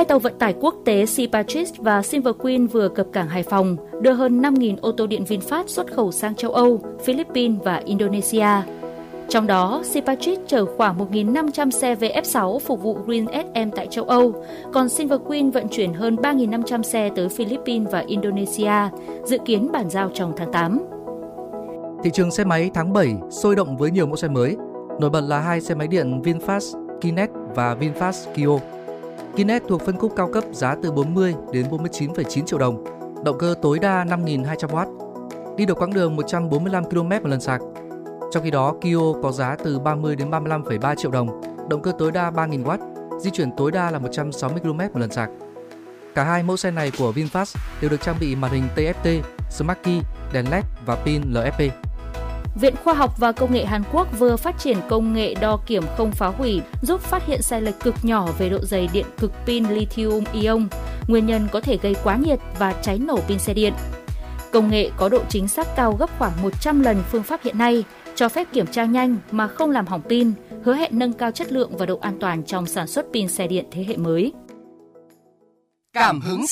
Hai tàu vận tải quốc tế Sea Patriot và Silver Queen vừa cập cảng Hải Phòng, đưa hơn 5.000 ô tô điện VinFast xuất khẩu sang châu Âu, Philippines và Indonesia. Trong đó, Sea Patriot chở khoảng 1.500 xe VF6 phục vụ Green SM tại châu Âu, còn Silver Queen vận chuyển hơn 3.500 xe tới Philippines và Indonesia, dự kiến bàn giao trong tháng 8. Thị trường xe máy tháng 7 sôi động với nhiều mẫu xe mới. Nổi bật là hai xe máy điện VinFast Kinet và VinFast Kio. Kinet thuộc phân khúc cao cấp giá từ 40 đến 49,9 triệu đồng, động cơ tối đa 5.200W, đi được quãng đường 145 km một lần sạc. Trong khi đó, Kio có giá từ 30 đến 35,3 triệu đồng, động cơ tối đa 3.000W, di chuyển tối đa là 160 km một lần sạc. Cả hai mẫu xe này của VinFast đều được trang bị màn hình TFT, Smart Key, đèn LED và pin LFP. Viện Khoa học và Công nghệ Hàn Quốc vừa phát triển công nghệ đo kiểm không phá hủy giúp phát hiện sai lệch cực nhỏ về độ dày điện cực pin lithium-ion, nguyên nhân có thể gây quá nhiệt và cháy nổ pin xe điện. Công nghệ có độ chính xác cao gấp khoảng 100 lần phương pháp hiện nay, cho phép kiểm tra nhanh mà không làm hỏng pin, hứa hẹn nâng cao chất lượng và độ an toàn trong sản xuất pin xe điện thế hệ mới. Cảm hứng